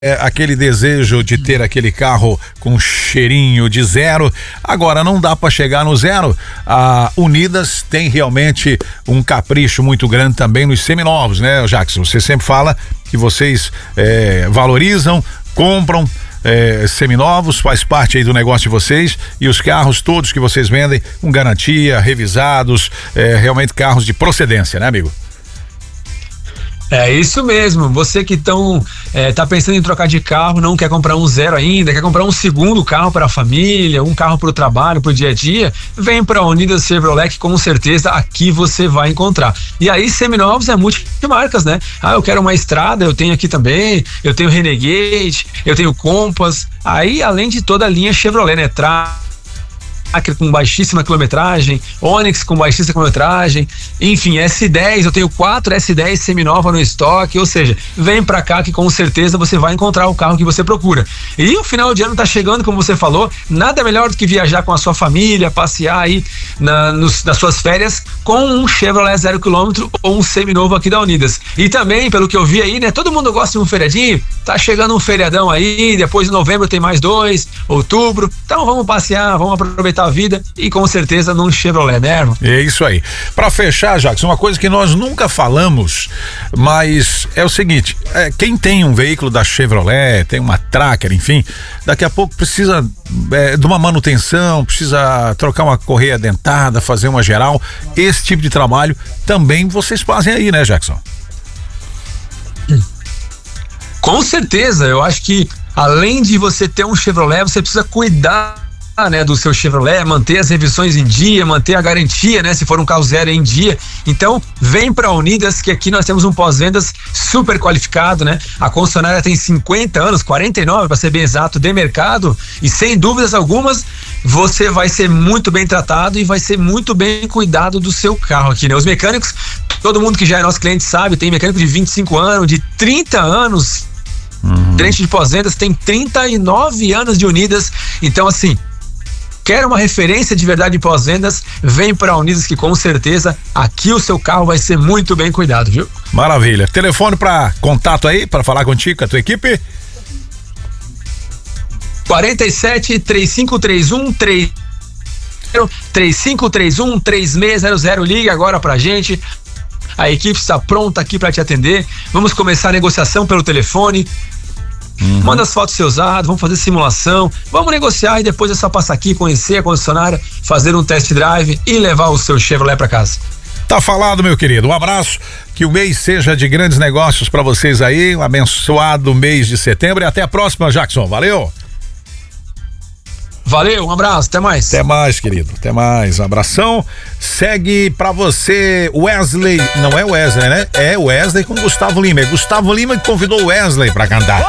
aquele desejo de ter aquele carro com cheirinho de zero. Agora não dá para chegar no zero. A Unidas tem realmente um capricho muito grande também nos seminovos, né, Jackson? Você sempre fala que vocês valorizam, compram seminovos, faz parte aí do negócio de vocês, e os carros todos que vocês vendem com garantia, revisados, realmente carros de procedência, né, amigo? É isso mesmo, você que tá pensando em trocar de carro, não quer comprar um zero ainda, quer comprar um segundo carro para a família, um carro para o trabalho, para o dia a dia, vem para a Unidas Chevrolet, que com certeza aqui você vai encontrar. E aí seminovos é multimarcas, né? Eu quero uma Estrada, eu tenho aqui também, eu tenho Renegade, eu tenho Compass, aí além de toda a linha Chevrolet, né? Tracker com baixíssima quilometragem, Onix com baixíssima quilometragem, enfim, S10, eu tenho 4 S10 seminova no estoque, ou seja, vem pra cá que com certeza você vai encontrar o carro que você procura. E o final de ano tá chegando, como você falou, nada melhor do que viajar com a sua família, passear aí nas suas férias com um Chevrolet 0 km ou um seminovo aqui da Unidas. E também, pelo que eu vi aí, né, todo mundo gosta de um feriadinho, tá chegando um feriadão aí, depois de novembro tem mais 2, outubro, então vamos passear, vamos aproveitar a vida e com certeza num Chevrolet, né? É isso aí. Para fechar, Jackson, uma coisa que nós nunca falamos, mas é o seguinte, quem tem um veículo da Chevrolet, tem uma Tracker, enfim, daqui a pouco precisa de uma manutenção, precisa trocar uma correia dentada, fazer uma geral, esse tipo de trabalho também vocês fazem aí, né, Jackson? Com certeza, eu acho que além de você ter um Chevrolet, você precisa cuidar, né, do seu Chevrolet, manter as revisões em dia, manter a garantia, né, se for um carro zero em dia. Então vem para Unidas, que aqui nós temos um pós-vendas super qualificado, né? A concessionária tem 50 anos, 49 para ser bem exato, de mercado, e sem dúvidas algumas você vai ser muito bem tratado e vai ser muito bem cuidado do seu carro aqui, né? Os mecânicos, todo mundo que já é nosso cliente sabe, tem mecânico de 25 anos, de 30 anos, gerente de pós-vendas tem 39 anos de Unidas. Então assim, quer uma referência de verdade em pós-vendas, vem para a Unidas, que com certeza aqui o seu carro vai ser muito bem cuidado, viu? Maravilha. Telefone para contato aí, para falar contigo, com a tua equipe? 47 3531 3531 3600. Liga agora pra gente. A equipe está pronta aqui para te atender. Vamos começar a negociação pelo telefone. Manda as fotos do seu usado, vamos fazer simulação, vamos negociar e depois é só passar aqui, conhecer a concessionária, fazer um test drive e levar o seu Chevrolet para casa. Tá falado, meu querido. Um abraço, que o mês seja de grandes negócios para vocês aí, um abençoado mês de setembro e até a próxima, Jackson. Valeu! Valeu, um abraço, até mais. Até mais, querido, até mais, um abração. Segue pra você Wesley, não é Wesley, né? É Wesley com Gustavo Lima, é Gustavo Lima que convidou o Wesley pra cantar.